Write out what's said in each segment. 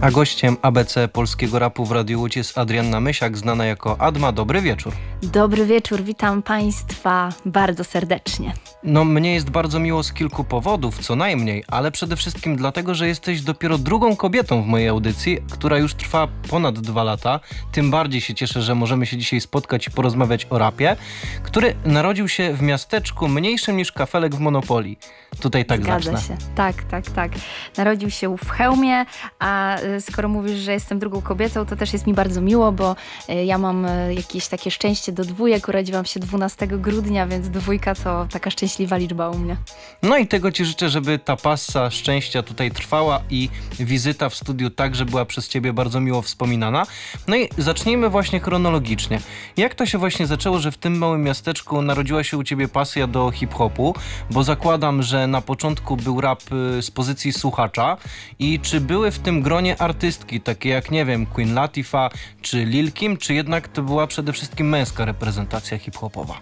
A gościem ABC Polskiego Rapu w Radiu Łódź jest Adrianna Mysiak, znana jako Adma. Dobry wieczór. Dobry wieczór, witam Państwa bardzo serdecznie. No, mnie jest bardzo miło z kilku powodów, co najmniej, ale przede wszystkim dlatego, że jesteś dopiero drugą kobietą w mojej audycji, która już trwa ponad 2 lata. Tym bardziej się cieszę, że możemy się dzisiaj spotkać i porozmawiać o rapie, który narodził się w miasteczku mniejszym niż kafelek w Monopolii. Tutaj tak Zgadza zacznę. się. Tak. Narodził się w Chełmie, a skoro mówisz, że jestem drugą kobietą, to też jest mi bardzo miło, bo ja mam jakieś takie szczęście do dwójek. Urodziłam się 12 grudnia, więc dwójka to taka szczęśliwa liczba u mnie. No i tego Ci życzę, żeby ta passa szczęścia tutaj trwała i wizyta w studiu także była przez Ciebie bardzo miło wspominana. No i zacznijmy właśnie chronologicznie. Jak to się właśnie zaczęło, że w tym małym miasteczku narodziła się u Ciebie pasja do hip-hopu? Bo zakładam, że na początku był rap z pozycji słuchacza i czy były w tym gronie artystki, takie jak, nie wiem, Queen Latifah czy Lil Kim, czy jednak to była przede wszystkim męska reprezentacja hip-hopowa?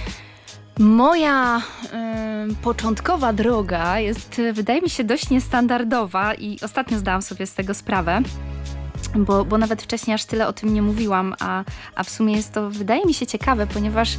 Moja początkowa droga jest, wydaje mi się, dość niestandardowa i ostatnio zdałam sobie z tego sprawę, bo nawet wcześniej aż tyle o tym nie mówiłam, a w sumie jest to, wydaje mi się, ciekawe, ponieważ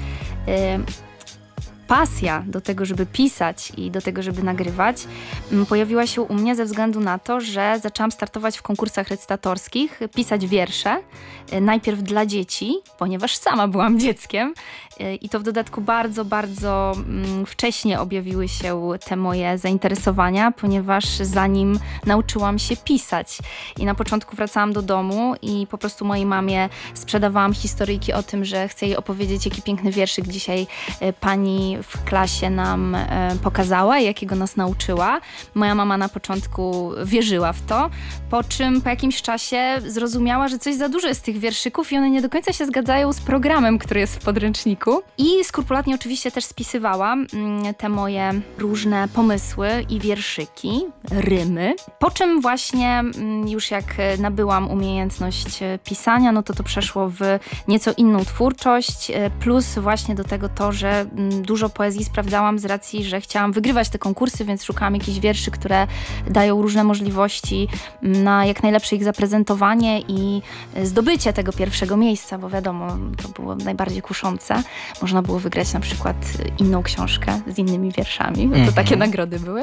pasja do tego, żeby pisać i do tego, żeby nagrywać, pojawiła się u mnie ze względu na to, że zaczęłam startować w konkursach recytatorskich, pisać wiersze, najpierw dla dzieci, ponieważ sama byłam dzieckiem i to w dodatku bardzo, bardzo wcześnie objawiły się te moje zainteresowania, ponieważ zanim nauczyłam się pisać i na początku wracałam do domu i po prostu mojej mamie sprzedawałam historyjki o tym, że chcę jej opowiedzieć, jaki piękny wierszyk dzisiaj pani w klasie nam pokazała i jakiego nas nauczyła. Moja mama na początku wierzyła w to, po czym po jakimś czasie zrozumiała, że coś za dużo jest tych wierszyków i one nie do końca się zgadzają z programem, który jest w podręczniku. I skrupulatnie oczywiście też spisywała te moje różne pomysły i wierszyki, rymy. Po czym właśnie już jak nabyłam umiejętność pisania, no to przeszło w nieco inną twórczość, plus właśnie do tego to, że dużo poezji sprawdzałam z racji, że chciałam wygrywać te konkursy, więc szukałam jakichś wierszy, które dają różne możliwości na jak najlepsze ich zaprezentowanie i zdobycie tego pierwszego miejsca, bo wiadomo, to było najbardziej kuszące. Można było wygrać na przykład inną książkę z innymi wierszami, to takie nagrody były.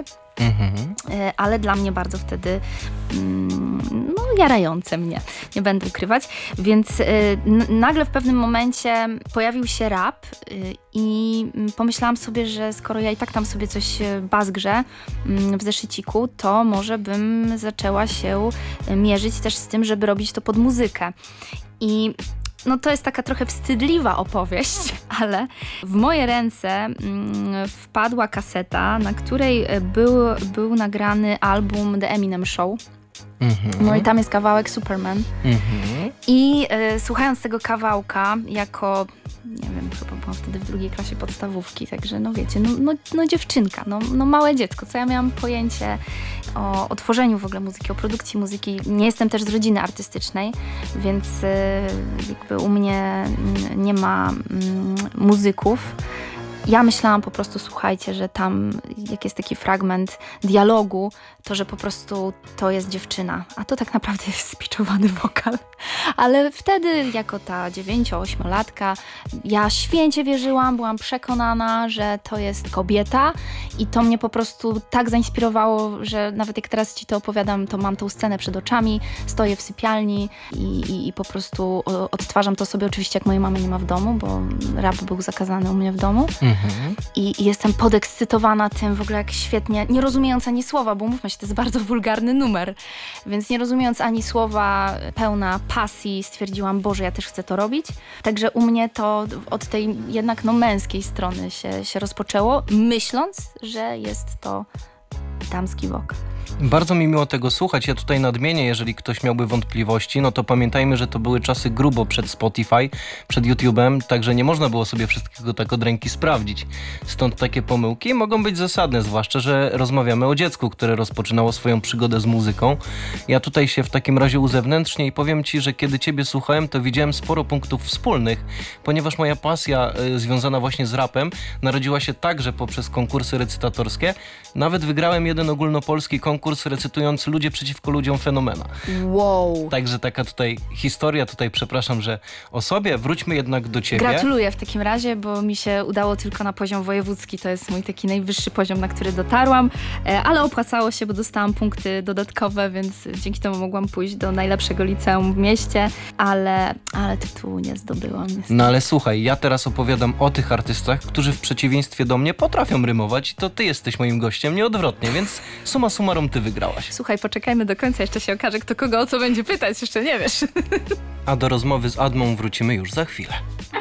Ale dla mnie bardzo wtedy jarające mnie, nie będę ukrywać, więc nagle w pewnym momencie pojawił się rap i pomyślałam sobie, że skoro ja i tak tam sobie coś bazgrzę w zeszyciku, to może bym zaczęła się mierzyć też z tym, żeby robić to pod muzykę. I no to jest taka trochę wstydliwa opowieść, ale w moje ręce wpadła kaseta, na której był nagrany album The Eminem Show. No i tam jest kawałek Superman. I słuchając tego kawałka jako, nie wiem, chyba byłam wtedy w 2. klasie podstawówki, także no wiecie, no dziewczynka, no małe dziecko, co ja miałam pojęcie o tworzeniu w ogóle muzyki, o produkcji muzyki. Nie jestem też z rodziny artystycznej, więc jakby u mnie nie ma muzyków. Ja myślałam po prostu, słuchajcie, że tam jak jest taki fragment dialogu, to że po prostu to jest dziewczyna, a to tak naprawdę jest spiczowany wokal. Ale wtedy, jako ta 9-8-latka, ja święcie wierzyłam, byłam przekonana, że to jest kobieta i to mnie po prostu tak zainspirowało, że nawet jak teraz ci to opowiadam, to mam tą scenę przed oczami, stoję w sypialni i po prostu odtwarzam to sobie, oczywiście jak mojej mamy nie ma w domu, bo rap był zakazany u mnie w domu. I jestem podekscytowana tym w ogóle jak świetnie, nie rozumiejąc ani słowa, bo mówmy się, to jest bardzo wulgarny numer, więc nie rozumiejąc ani słowa, pełna pasji stwierdziłam, Boże, ja też chcę to robić. Także u mnie to od tej jednak męskiej strony się rozpoczęło, myśląc, że jest to damski wokal. Bardzo mi miło tego słuchać. Ja tutaj nadmienię, jeżeli ktoś miałby wątpliwości, no to pamiętajmy, że to były czasy grubo przed Spotify, przed YouTube'em, także nie można było sobie wszystkiego tak od ręki sprawdzić. Stąd takie pomyłki mogą być zasadne, zwłaszcza, że rozmawiamy o dziecku, które rozpoczynało swoją przygodę z muzyką. Ja tutaj się w takim razie uzewnętrznię i powiem Ci, że kiedy Ciebie słuchałem, to widziałem sporo punktów wspólnych, ponieważ moja pasja związana właśnie z rapem narodziła się także poprzez konkursy recytatorskie. Nawet wygrałem jeden ogólnopolski konkurs konkurs recytując Ludzie przeciwko ludziom Fenomena. Wow. Także taka tutaj historia, przepraszam, że o sobie. Wróćmy jednak do ciebie. Gratuluję w takim razie, bo mi się udało tylko na poziom wojewódzki. To jest mój taki najwyższy poziom, na który dotarłam, ale opłacało się, bo dostałam punkty dodatkowe, więc dzięki temu mogłam pójść do najlepszego liceum w mieście, ale tytułu nie zdobyłam niestety. No ale słuchaj, ja teraz opowiadam o tych artystach, którzy w przeciwieństwie do mnie potrafią rymować i to ty jesteś moim gościem, nie odwrotnie, więc summa summarum ty wygrałaś. Słuchaj, poczekajmy do końca, jeszcze się okaże, kto kogo o co będzie pytać, jeszcze nie wiesz. A do rozmowy z Admą wrócimy już za chwilę.